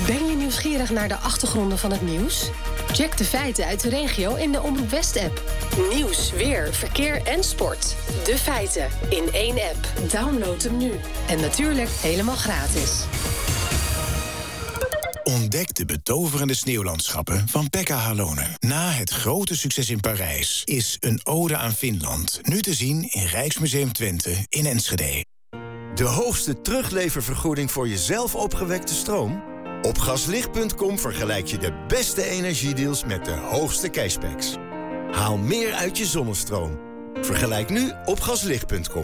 Ben je nieuwsgierig naar de achtergronden van het nieuws? Check de feiten uit de regio in de Omroep West-app. Nieuws, weer, verkeer en sport. De feiten in één app. Download hem nu. En natuurlijk helemaal gratis. Ontdek de betoverende sneeuwlandschappen van Pekka Halonen. Na het grote succes in Parijs is Een ode aan Finland nu te zien in Rijksmuseum Twente in Enschede. De hoogste terugleververgoeding voor jezelf opgewekte stroom? Op gaslicht.com vergelijk je de beste energiedeals met de hoogste cashbacks. Haal meer uit je zonnestroom. Vergelijk nu op gaslicht.com.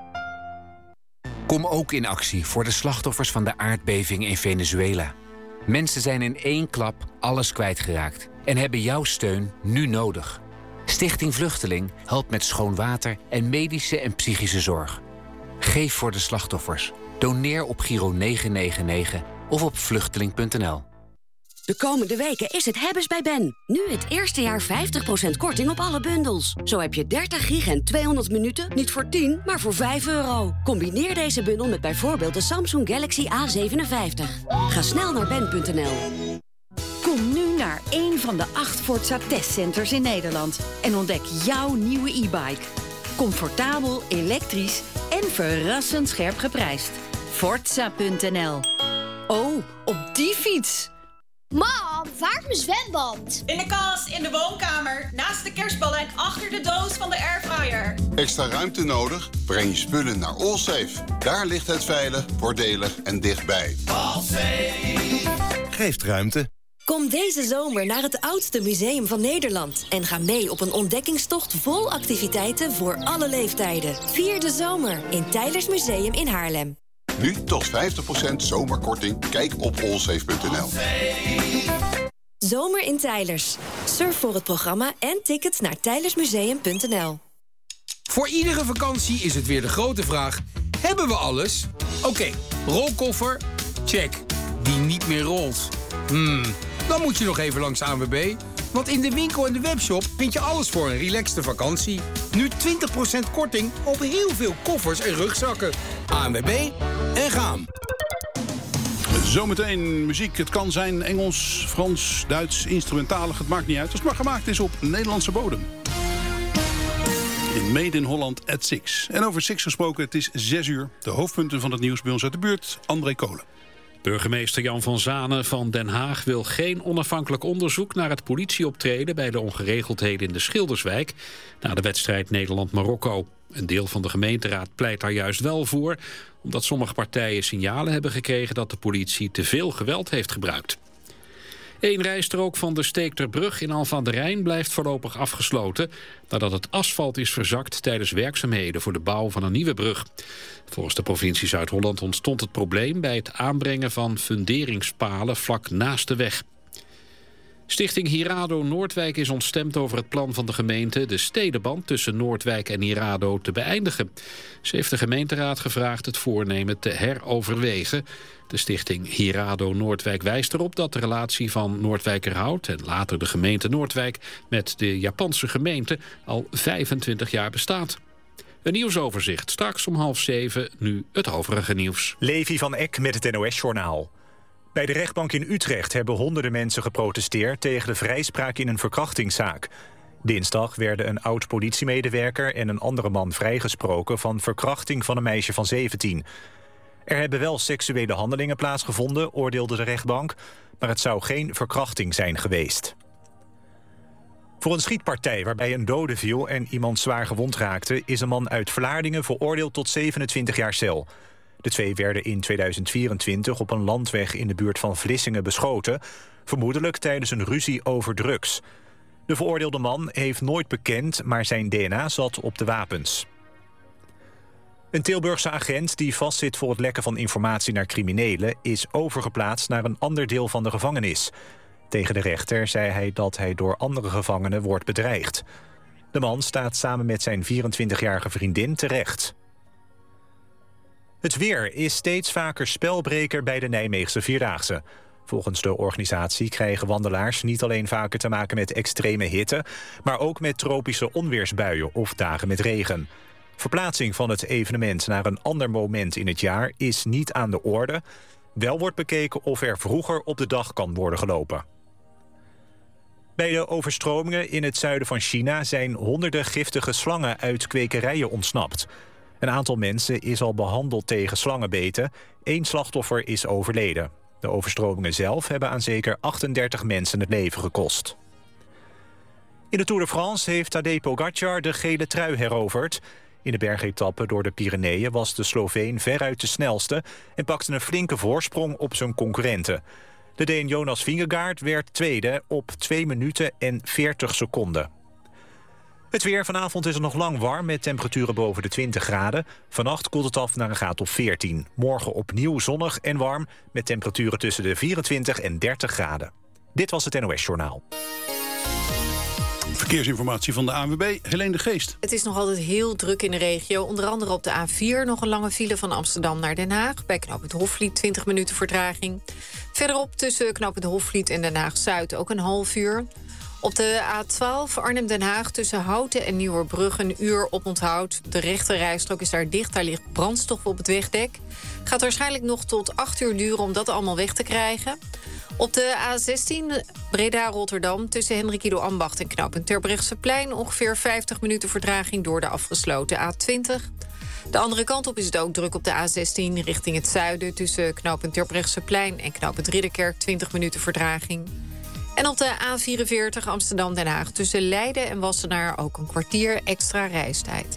Kom ook in actie voor de slachtoffers van de aardbeving in Venezuela. Mensen zijn in één klap alles kwijtgeraakt en hebben jouw steun nu nodig. Stichting Vluchteling helpt met schoon water en medische en psychische zorg. Geef voor de slachtoffers. Doneer op Giro 999 of op vluchteling.nl. De komende weken is het hebben's bij Ben. Nu het eerste jaar 50% korting op alle bundels. Zo heb je 30 gig en 200 minuten niet voor 10, maar voor €5. Combineer deze bundel met bijvoorbeeld de Samsung Galaxy A57. Ga snel naar ben.nl. Kom nu naar een van de 8 Forza testcenters in Nederland en ontdek jouw nieuwe e-bike. Comfortabel, elektrisch en verrassend scherp geprijsd. Forza.nl. Oh, op die fiets! Mam, waar is mijn zwembad? In de kast, in de woonkamer, naast de kerstballen en achter de doos van de airfryer. Extra ruimte nodig? Breng je spullen naar Allsafe. Daar ligt het veilig, voordelig en dichtbij. Allsafe geeft ruimte. Kom deze zomer naar het oudste museum van Nederland en ga mee op een ontdekkingstocht vol activiteiten voor alle leeftijden. Vier de zomer in Teylers Museum in Haarlem. Nu tot 50% zomerkorting. Kijk op allsafe.nl. Zomer in Teylers. Surf voor het programma en tickets naar teylersmuseum.nl. Voor iedere vakantie is het weer de grote vraag: hebben we alles? Oké, rolkoffer, check. Die niet meer rolt. Dan moet je nog even langs ANWB. Want in de winkel en de webshop vind je alles voor een relaxte vakantie. Nu 20% korting op heel veel koffers en rugzakken. ANWB en gaan. Zometeen muziek. Het kan zijn Engels, Frans, Duits, instrumentalig. Het maakt niet uit als het maar gemaakt is op Nederlandse bodem. In Made in Holland at 6. En over 6 gesproken, het is 6 uur. De hoofdpunten van het nieuws bij ons uit de buurt. André Kolen. Burgemeester Jan van Zanen van Den Haag wil geen onafhankelijk onderzoek naar het politieoptreden bij de ongeregeldheden in de Schilderswijk na de wedstrijd Nederland-Marokko. Een deel van de gemeenteraad pleit daar juist wel voor, omdat sommige partijen signalen hebben gekregen dat de politie te veel geweld heeft gebruikt. Eén rijstrook van de Steekterbrug in Alphen aan de Rijn blijft voorlopig afgesloten nadat het asfalt is verzakt tijdens werkzaamheden voor de bouw van een nieuwe brug. Volgens de provincie Zuid-Holland ontstond het probleem bij het aanbrengen van funderingspalen vlak naast de weg. Stichting Hirado Noordwijk is ontstemd over het plan van de gemeente de stedenband tussen Noordwijk en Hirado te beëindigen. Ze heeft de gemeenteraad gevraagd het voornemen te heroverwegen. De stichting Hirado Noordwijk wijst erop dat de relatie van Noordwijkerhout en later de gemeente Noordwijk met de Japanse gemeente al 25 jaar bestaat. Een nieuwsoverzicht straks om 6:30, nu het overige nieuws. Levi van Eck met het NOS-journaal. Bij de rechtbank in Utrecht hebben honderden mensen geprotesteerd tegen de vrijspraak in een verkrachtingszaak. Dinsdag werden een oud-politiemedewerker en een andere man vrijgesproken van verkrachting van een meisje van 17. Er hebben wel seksuele handelingen plaatsgevonden, oordeelde de rechtbank, maar het zou geen verkrachting zijn geweest. Voor een schietpartij waarbij een dode viel en iemand zwaar gewond raakte, is een man uit Vlaardingen veroordeeld tot 27 jaar cel. De twee werden in 2024 op een landweg in de buurt van Vlissingen beschoten, vermoedelijk tijdens een ruzie over drugs. De veroordeelde man heeft nooit bekend, maar zijn DNA zat op de wapens. Een Tilburgse agent die vastzit voor het lekken van informatie naar criminelen is overgeplaatst naar een ander deel van de gevangenis. Tegen de rechter zei hij dat hij door andere gevangenen wordt bedreigd. De man staat samen met zijn 24-jarige vriendin terecht. Het weer is steeds vaker spelbreker bij de Nijmeegse Vierdaagse. Volgens de organisatie krijgen wandelaars niet alleen vaker te maken met extreme hitte, maar ook met tropische onweersbuien of dagen met regen. Verplaatsing van het evenement naar een ander moment in het jaar is niet aan de orde. Wel wordt bekeken of er vroeger op de dag kan worden gelopen. Bij de overstromingen in het zuiden van China zijn honderden giftige slangen uit kwekerijen ontsnapt. Een aantal mensen is al behandeld tegen slangenbeten. 1 slachtoffer is overleden. De overstromingen zelf hebben aan zeker 38 mensen het leven gekost. In de Tour de France heeft Tadej Pogačar de gele trui heroverd. In de bergetappe door de Pyreneeën was de Sloveen veruit de snelste en pakte een flinke voorsprong op zijn concurrenten. De Deen Jonas Vingegaard werd tweede op 2 minuten en 40 seconden. Het weer. Vanavond is het nog lang warm met temperaturen boven de 20 graden. Vannacht koelt het af naar een graad of 14. Morgen opnieuw zonnig en warm met temperaturen tussen de 24 en 30 graden. Dit was het NOS Journaal. Verkeersinformatie van de ANWB, Helene de Geest. Het is nog altijd heel druk in de regio. Onder andere op de A4 nog een lange file van Amsterdam naar Den Haag. Bij knooppunt Hofvliet 20 minuten vertraging. Verderop tussen knooppunt Hofvliet en Den Haag-Zuid ook een half uur. Op de A12 Arnhem-Den Haag tussen Houten en Nieuwerbrug een uur oponthoud. De rechte rijstrook is daar dicht, daar ligt brandstof op het wegdek. Gaat waarschijnlijk nog tot 8 uur duren om dat allemaal weg te krijgen. Op de A16 Breda-Rotterdam tussen Hendrik Ido Ambacht en knooppunt Terbrechtseplein ongeveer 50 minuten vertraging door de afgesloten A20. De andere kant op is het ook druk op de A16 richting het zuiden tussen knooppunt Terbrechtseplein en knooppunt Ridderkerk 20 minuten vertraging. En op de A44 Amsterdam-Den Haag tussen Leiden en Wassenaar ook een kwartier extra reistijd.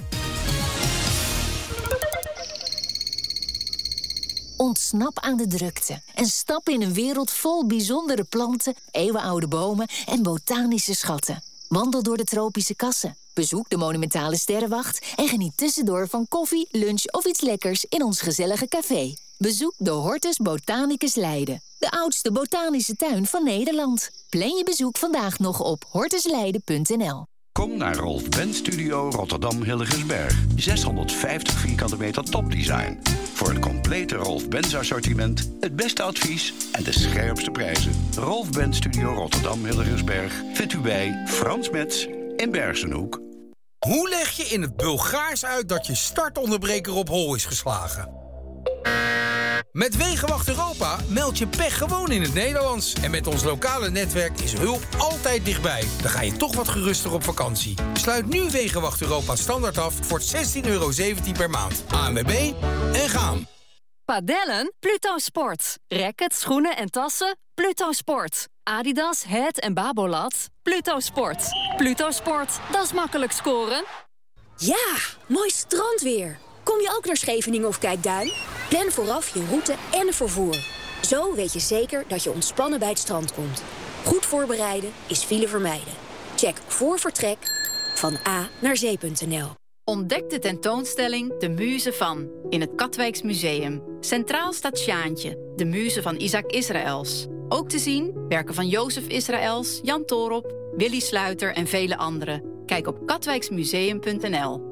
Ontsnap aan de drukte en stap in een wereld vol bijzondere planten, eeuwenoude bomen en botanische schatten. Wandel door de tropische kassen, bezoek de monumentale sterrenwacht en geniet tussendoor van koffie, lunch of iets lekkers in ons gezellige café. Bezoek de Hortus Botanicus Leiden, de oudste botanische tuin van Nederland. Plan je bezoek vandaag nog op hortusleiden.nl. Kom naar Rolf Benz Studio Rotterdam Hillegersberg. 650 vierkante meter topdesign. Voor het complete Rolf Benz assortiment, het beste advies en de scherpste prijzen. Rolf Benz Studio Rotterdam Hillegersberg vindt u bij Frans Metz in Bergsenhoek. Hoe leg je in het Bulgaars uit dat je startonderbreker op hol is geslagen? Met Wegenwacht Europa meld je pech gewoon in het Nederlands. En met ons lokale netwerk is hulp altijd dichtbij. Dan ga je toch wat geruster op vakantie. Sluit nu Wegenwacht Europa standaard af voor €16,17 per maand. ANWB en gaan. Padellen? Pluto Sport. Rackets, schoenen en tassen? Pluto Sport. Adidas, Het en Babolat? Pluto Sport. Pluto Sport, dat is makkelijk scoren. Ja, mooi strandweer. Kom je ook naar Scheveningen of Kijkduin? Plan vooraf je route en vervoer. Zo weet je zeker dat je ontspannen bij het strand komt. Goed voorbereiden is file vermijden. Check voor vertrek van A naar zee.nl. Ontdek de tentoonstelling De Muze van in het Katwijks Museum. Centraal staat Sjaantje, de muze van Isaac Israëls. Ook te zien werken van Jozef Israëls, Jan Toorop, Willy Sluiter en vele anderen. Kijk op katwijksmuseum.nl.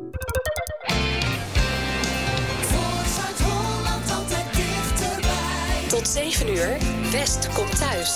Tot 7 uur, West komt thuis.